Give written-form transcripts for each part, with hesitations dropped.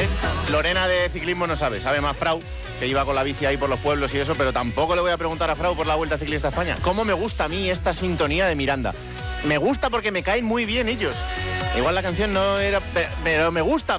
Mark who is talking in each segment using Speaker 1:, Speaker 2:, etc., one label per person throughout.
Speaker 1: ¿Ves? Lorena de ciclismo no sabe más Frau, que iba con la bici ahí por los pueblos y eso, pero tampoco le voy a preguntar a Frau por la Vuelta Ciclista a España. ¿Cómo me gusta a mí esta sintonía de Miranda? Me gusta porque me caen muy bien ellos. Igual la canción no era... pero me gusta.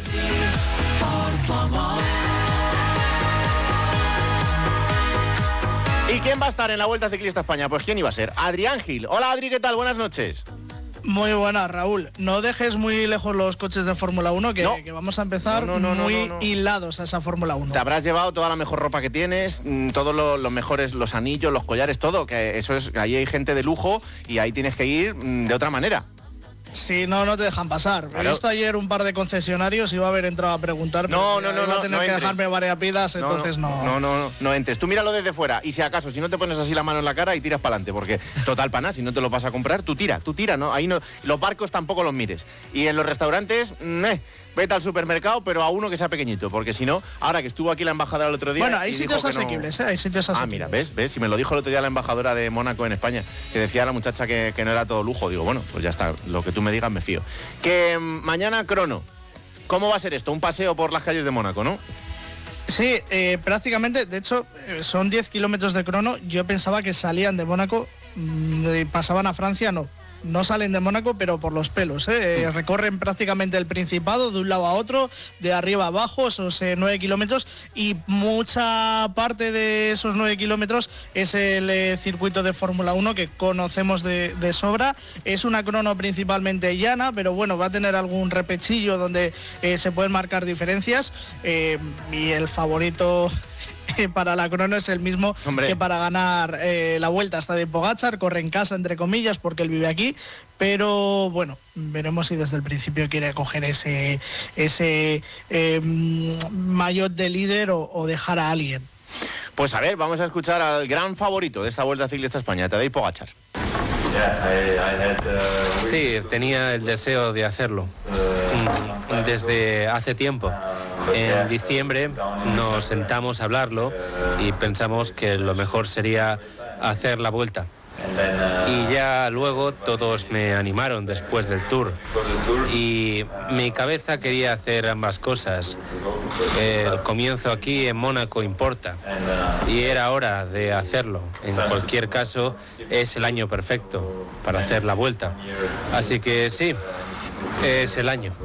Speaker 1: ¿Y quién va a estar en la Vuelta Ciclista a España? Pues ¿quién iba a ser? Adrián Gil. Hola Adri, ¿qué tal? Buenas noches.
Speaker 2: Muy buenas, Raúl. No dejes muy lejos los coches de Fórmula 1, que vamos a empezar muy hilados a esa Fórmula 1.
Speaker 1: Te habrás llevado toda la mejor ropa que tienes, todos los mejores, los anillos, los collares, todo, que eso es, ahí hay gente de lujo y ahí tienes que ir de otra manera.
Speaker 2: Sí, no te dejan pasar. Claro. He visto ayer un par de concesionarios y iba a haber entrado a preguntar, pero va a tener que dejarme varias pidas, entonces
Speaker 1: no entres. Tú míralo desde fuera y si acaso, si no te pones así la mano en la cara y tiras para adelante, porque total pana, si no te lo vas a comprar, tú tira, ¿no? Ahí no, los barcos tampoco los mires. Y en los restaurantes, vete al supermercado, pero a uno que sea pequeñito, porque si no, ahora que estuvo aquí la embajadora el otro día...
Speaker 2: Bueno, hay sitios asequibles, hay sitios asequibles.
Speaker 1: Ah, mira, ¿ves? Si me lo dijo el otro día la embajadora de Mónaco en España, que decía a la muchacha que no era todo lujo. Digo, bueno, pues ya está, lo que tú me digas me fío. Que mañana crono. ¿Cómo va a ser esto? Un paseo por las calles de Mónaco, ¿no?
Speaker 2: Sí, prácticamente, de hecho, son 10 kilómetros de crono. Yo pensaba que salían de Mónaco, pasaban a Francia, no salen de Mónaco, pero por los pelos, recorren prácticamente el Principado de un lado a otro, de arriba a abajo, esos 9 kilómetros, y mucha parte de esos 9 kilómetros es el circuito de Fórmula 1 que conocemos de sobra. Es una crono principalmente llana, pero bueno, va a tener algún repechillo donde se pueden marcar diferencias, y el favorito para la crono es el mismo que para ganar la Vuelta, hasta de Pogačar, corre en casa entre comillas porque él vive aquí, pero bueno, veremos si desde el principio quiere coger ese maillot de líder o dejar a alguien.
Speaker 1: Pues a ver, vamos a escuchar al gran favorito de esta Vuelta Ciclista a España, Tadej Pogačar.
Speaker 3: Sí, tenía el deseo de hacerlo desde hace tiempo. En diciembre nos sentamos a hablarlo y pensamos que lo mejor sería hacer la Vuelta. Y ya luego todos me animaron después del Tour. Y mi cabeza quería hacer ambas cosas. El comienzo aquí en Mónaco importa. Y era hora de hacerlo. En cualquier caso, es el año perfecto para hacer la Vuelta. Así que sí, es el año.